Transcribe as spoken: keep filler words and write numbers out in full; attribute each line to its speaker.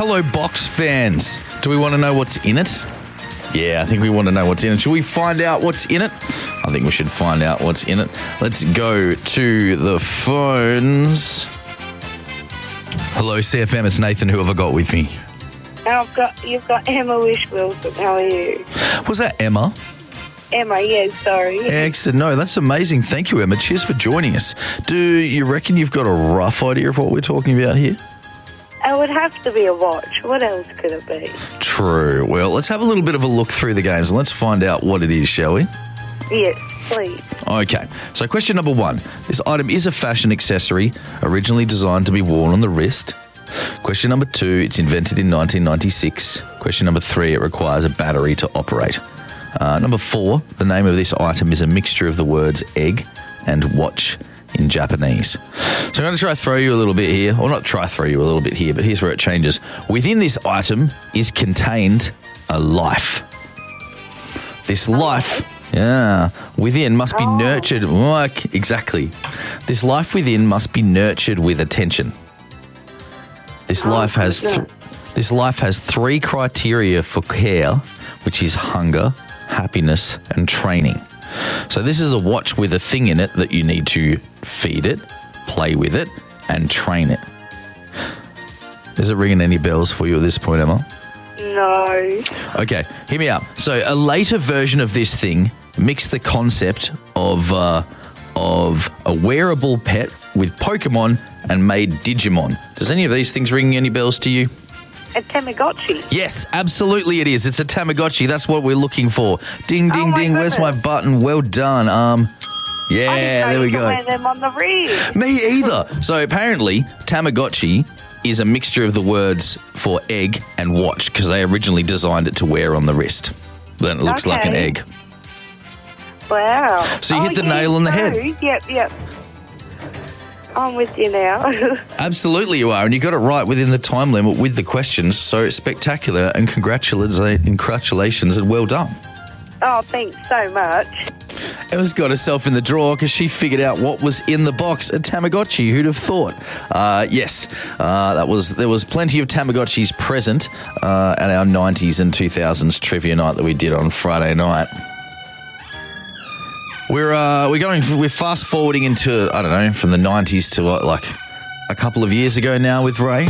Speaker 1: Hello, box fans. Do we want to know what's in it? Yeah, I think we want to know what's in it. Should we find out what's in it? I think we should find out what's in it. Let's go to the phones. Hello, C F M. It's Nathan. Who have I got with me?
Speaker 2: I've got, you've got Emma Wish Wilson. How are you?
Speaker 1: Was that Emma?
Speaker 2: Emma, yeah, sorry.
Speaker 1: Excellent. No, that's amazing. Thank you, Emma. Cheers for joining us. Do you reckon you've got a rough idea of what we're talking about here?
Speaker 2: It would have to be a watch. What else could it be?
Speaker 1: True. Well, let's have a little bit of a look through the games and let's find out what it is, shall we?
Speaker 2: Yes, please.
Speaker 1: Okay. So question number one. This item is a fashion accessory originally designed to be worn on the wrist. Question number two. It's invented in nineteen ninety-six. Question number three. It requires a battery to operate. Uh, number four. The name of this item is a mixture of the words egg and watch in Japanese. So I'm going to try throw you a little bit here, or not try throw you a little bit here, but here's where it changes. Within this item is contained a life. This life, yeah, within must be
Speaker 2: Oh.
Speaker 1: nurtured. Like, exactly. This life within must be nurtured with attention. This
Speaker 2: Oh,
Speaker 1: life has th-
Speaker 2: goodness.
Speaker 1: this life has three criteria for care, which is hunger, happiness, and training. So this is a watch with a thing in it that you need to feed it, play with it, and train it. Is it ringing any bells for you at this point, Emma?
Speaker 2: No.
Speaker 1: Okay, hear me out. So a later version of this thing mixed the concept of uh, of a wearable pet with Pokemon and made Digimon. Does any of these things ring any bells to you?
Speaker 2: A Tamagotchi.
Speaker 1: Yes, absolutely it is. It's a Tamagotchi. That's what we're looking for. Ding, ding,
Speaker 2: Oh my
Speaker 1: ding. Where's my
Speaker 2: goodness.
Speaker 1: button? Well done. Um,
Speaker 2: I
Speaker 1: yeah,
Speaker 2: didn't know
Speaker 1: there we
Speaker 2: you could
Speaker 1: go.
Speaker 2: wear them on the wrist.
Speaker 1: Me either. So apparently, Tamagotchi is a mixture of the words for egg and watch because they originally designed it to wear on the wrist. Then it looks like an
Speaker 2: Okay.
Speaker 1: egg.
Speaker 2: Wow.
Speaker 1: So you
Speaker 2: Oh,
Speaker 1: hit the
Speaker 2: yes,
Speaker 1: nail on the head.
Speaker 2: no. Yep, yep. I'm with you now.
Speaker 1: Absolutely you are, and you got it right within the time limit with the questions. So spectacular, and congratulations, congratulations, and well done.
Speaker 2: Oh, thanks so much.
Speaker 1: Emma's got herself in the drawer because she figured out what was in the box. A Tamagotchi. Who'd have thought? Uh, yes, uh, that was there was plenty of Tamagotchis present uh, at our nineties and two thousands trivia night that we did on Friday night. We're uh, we're going we're fast forwarding into I don't know from the nineties to what, like a couple of years ago now with Ray.